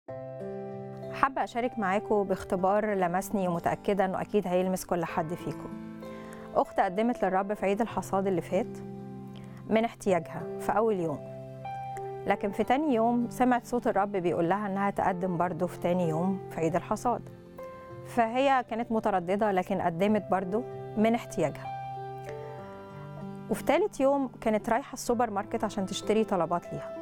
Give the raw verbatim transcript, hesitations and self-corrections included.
حابة أشارك معاكم باختبار لمسني ومتأكدة أنه أكيد هيلمس كل حد فيكم. أخت قدمت للرب في عيد الحصاد اللي فات من احتياجها في أول يوم، لكن في تاني يوم سمعت صوت الرب بيقول لها أنها تقدم برضه في تاني يوم في عيد الحصاد، فهي كانت مترددة لكن قدمت برضه من احتياجها. وفي تالت يوم كانت رايحة السوبر ماركت عشان تشتري طلبات ليها،